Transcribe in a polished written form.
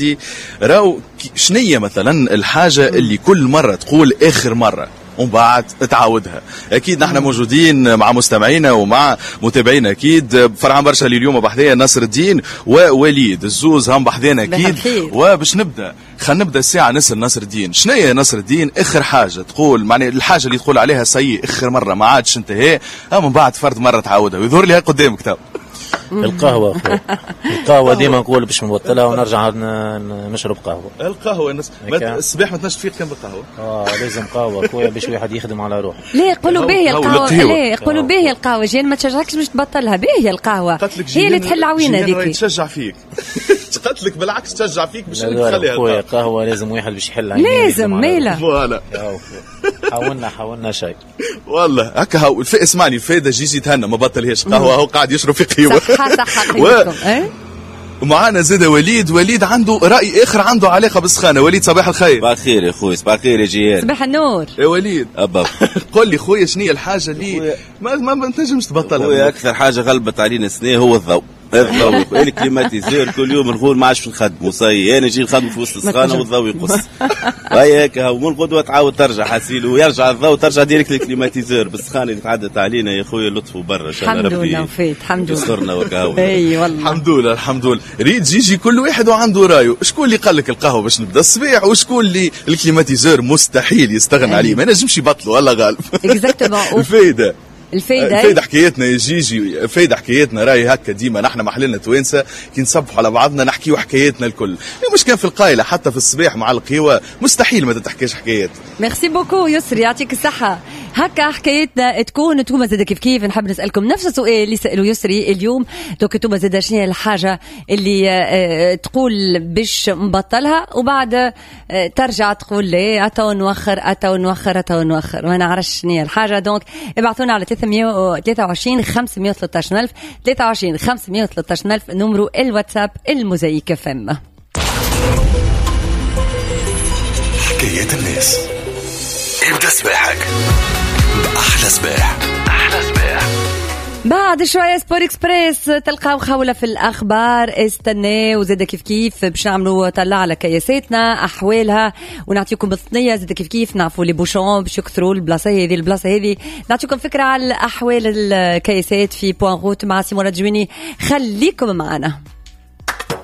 راو شنية مثلا الحاجة اللي كل مرة تقول آخر مرة ومن بعد تعاودها؟ اكيد نحن موجودين مع مستمعينا ومع متابعينا اكيد. فرحان برشا اللي اليوم بحذايا نصر الدين ووليد الزوز هم بحذانا اكيد. وباش نبدا خلينا نبدا الساعه نسال نصر الدين شنية يا نصر الدين اخر حاجه تقول، معني الحاجه اللي تقول عليها سيء اخر مره ما عادش انتهى من بعد فرد مره تعاودها ويظهر لي قدامك تو القهوة أخوي. القهوة ديما نقول باش نبطلها ونرجع نشرب قهوة. القهوة الصباح ما تنجم تفيق كان بالقهوة. لازم قهوة أخويا باش واحد يخدم على روحه. ليه قولوا باهي القهوة؟ ليه قولوا باهي القهوة؟ جين ما تشجعكش باش تبطلها. باهي القهوة هي اللي تحل عوينة هذيك. تشجع فيك. قلت لك بالعكس تشجع فيك باش تخليها. أخويا قهوة لازم واحد باش يحل عوينة. لازم ميلة. فوالا. حاولنا شيء. والله هكا هو اسمعني الفايدة جيجي تهنى ما بطلهاش قهوة هو قاعد يشرب في قهوة. صح ومعانا زيد وليد عنده رأي آخر عنده علاقة بالسخانة. وليد صباح الخير. صباح الخير يا أخوي. صباح الخير يا جيال. صباح النور يا وليد. أبا قل لي خويا شنية الحاجة اللي ما تنجمش تبطلها؟ خويا أكثر حاجة غلبت علينا سنة هو الضوء. الضوء الكليماتيزور كل يوم نقول ما عادش نخدم وصي انا نجي نخدم في وسط السخانه والضوء يقص هاي هكا ومن الغدوه تعاود ترجع حسيل ويرجع الضوء ترجع ديريكت للكليماتيزور بالسخانه اللي تعدت علينا يا خويا لطف وبرا ان شاء الله ربي الحمد لله وفيت الحمد لله يسترنا وكاو. اي والله الحمد لله ريد جيجي كل واحد وعنده رايه. شكون اللي قال لك القهوه باش نبدا الصباح وشكون اللي الكليماتيزور مستحيل يستغنى عليه ما نجمش يبطلوا والله غالب. الفايدة حكايتنا يا جيجي حكايتنا راي هكا ديما نحن محلنا توانسة كي نصبحوا على بعضنا نحكيوا حكايتنا الكل. مش كان في القايلة حتى في الصباح مع القهوة مستحيل ما تحكيش حكايات. ميرسي بوكو يسري يعطيك الصحة. هكا حكايتنا تكون انتوما زاد كيف نحب نسألكم نفس السؤال اللي سألوا يسري اليوم. دوك انتوما زاد شنو هي الحاجة اللي تقول باش نبطلها وبعد ترجع تقول لي أتو نوخر ما نعرفش شنو هي الحاجة. دونك ابعثونا على 323 513 ألف 23 513 ألف نمرو الواتساب المزيك فم. حكاية الناس ابدأ صباحك بأحلى صباح. بعد شوية سبور اكسبريس تلقاو خولة في الأخبار. استنى وزيدا كيف باش نعملوا طلع على كياساتنا أحوالها ونعطيكم بالثنية زيدا كيف نعرفوا لي بوشون باش يكثروا البلاصة هذه نعطيكم فكرة على أحوال الكياسات في بوان غوت مع سيمون الجويني. خليكم معنا.